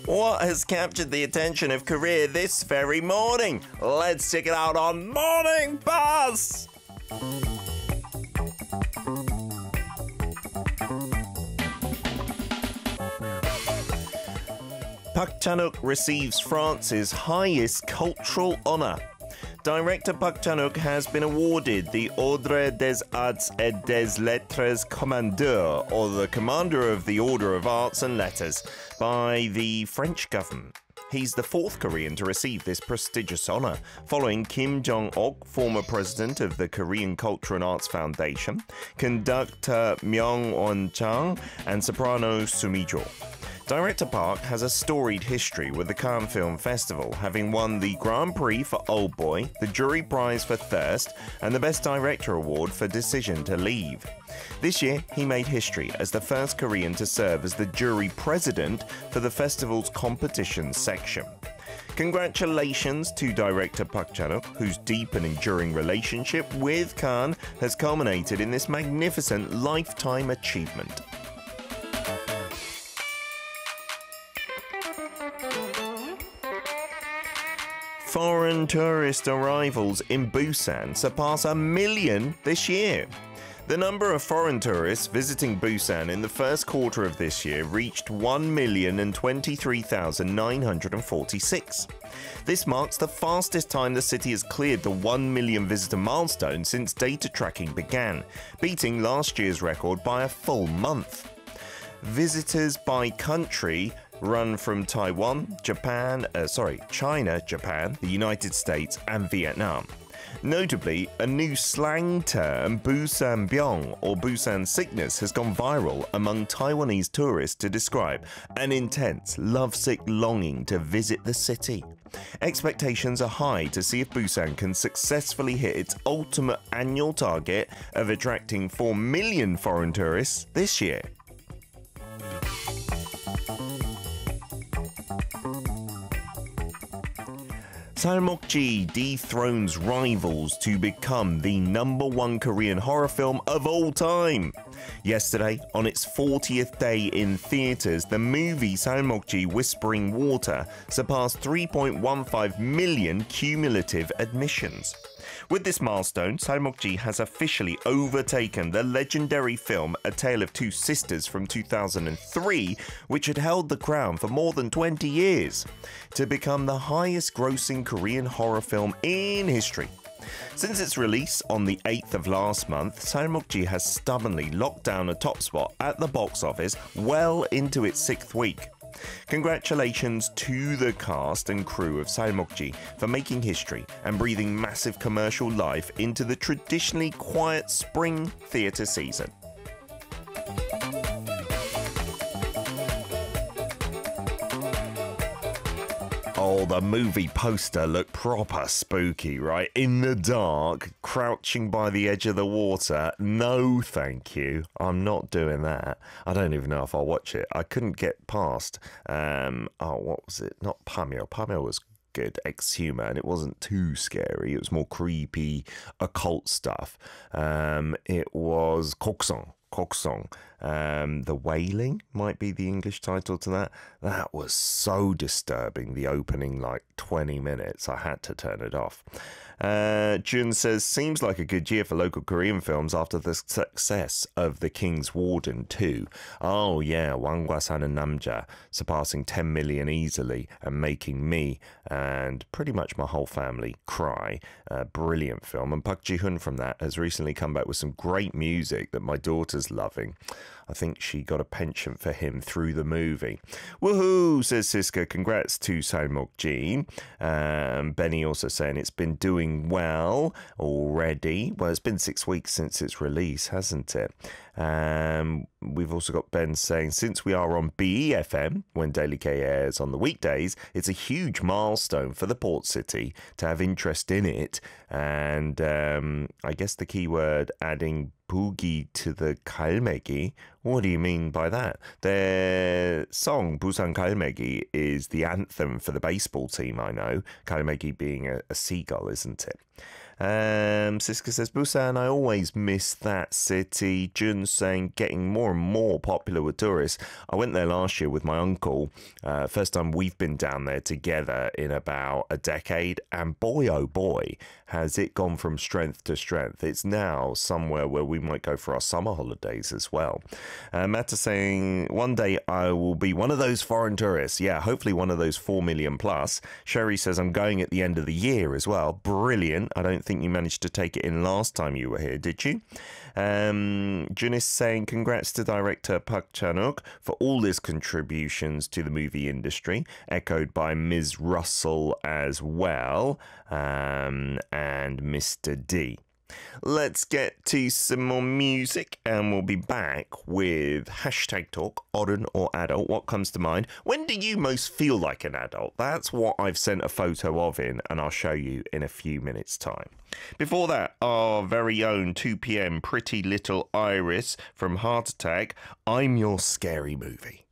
What has captured the attention of Korea this very morning? Let's check it out on Morning Buzz! Park Chan-wook receives France's highest cultural honour. Director Park Chan-wook has been awarded the Ordre des Arts et des Lettres Commandeur, or the Commander of the Order of Arts and Letters, by the French government. He's the fourth Korean to receive this prestigious honour, following Kim Jong-ok, former president of the Korean Culture and Arts Foundation, conductor Myung Won-chang, and soprano Sumijo. Director Park has a storied history with the Cannes Film Festival, having won the Grand Prix for Old Boy, the Jury Prize for Thirst, and the Best Director Award for Decision to Leave. This year, he made history as the first Korean to serve as the jury president for the festival's competition section. Congratulations to director Park Chan-wook, whose deep and enduring relationship with Cannes has culminated in this magnificent lifetime achievement. Foreign tourist arrivals in Busan surpass 1 million this year. The number of foreign tourists visiting Busan in the first quarter of this year reached 1,023,946. This marks the fastest time the city has cleared the 1 million visitor milestone since data tracking began, beating last year's record by a full month. Visitors by country run from China, Japan, the United States, and Vietnam. Notably, a new slang term, Busan Byung, or Busan sickness, has gone viral among Taiwanese tourists to describe an intense, lovesick longing to visit the city. Expectations are high to see if Busan can successfully hit its ultimate annual target of attracting 4 million foreign tourists this year. Salmokji dethrones rivals to become the #1 Korean horror film of all time. Yesterday, on its 40th day in theaters, the movie Salmokji Whispering Water surpassed 3.15 million cumulative admissions. With this milestone, Salmokji has officially overtaken the legendary film A Tale of Two Sisters from 2003, which had held the crown for more than 20 years, to become the highest grossing Korean horror film in history. Since its release on the 8th of last month, Salmokji has stubbornly locked down a top spot at the box office well into its 6th week. Congratulations to the cast and crew of Salmokji for making history and breathing massive commercial life into the traditionally quiet spring theatre season. Oh, the movie poster looked proper spooky, right? In the dark, crouching by the edge of the water. No, thank you. I'm not doing that. I don't even know if I'll watch it. I couldn't get past, what was it? Not Pamyo. Pamyo was good, Exhumer, and it wasn't too scary. It was more creepy, occult stuff. It was Koksong. The Wailing might be the English title to that. That was so disturbing, the opening 20 minutes. I had to turn it off. Jun says, seems like a good year for local Korean films after the success of The King's Warden 2. Oh yeah, Wangwa Sa는 Namja surpassing 10 million easily and making me and pretty much my whole family cry. Brilliant film. And Park Ji-hoon from that has recently come back with some great music that my daughter's loving. I think she got a penchant for him through the movie. Woohoo, says Siska. Congrats to Salmokji. Benny also saying it's been doing well already. Well, it's been 6 weeks since its release, hasn't it? We've also got Ben saying, since we are on BEFM when Daily K airs on the weekdays, it's a huge milestone for the port city to have interest in it. And I guess the keyword adding boogie to the 갈매기. What do you mean by that? Their song, Busan 갈매기, is the anthem for the baseball team, I know. 갈매기 being a seagull, isn't it? Siska says, Busan, I always miss that city. Jun saying, getting more and more popular with tourists. I went there last year with my uncle. First time we've been down there together in about a decade. And boy, oh boy, has it gone from strength to strength. It's now somewhere where we might go for our summer holidays as well. Matt is saying, one day I will be one of those foreign tourists. Yeah, hopefully one of those 4 million plus. Sherry says, I'm going at the end of the year as well. Brilliant. I don't think you managed to take it in last time you were here, did you? Jun is saying, congrats to director Park Chan-wook for all his contributions to the movie industry, echoed by Ms. Russell as well, and Mr. D. Let's get to some more music and we'll be back with hashtag talk, odden or adult. What comes to mind? When do you most feel like an adult? That's what I've sent a photo of in, and I'll show you in a few minutes' time. Before that, our very own 2 p.m. Pretty Little Iris from Heart Attack, I'm Your Scary Movie.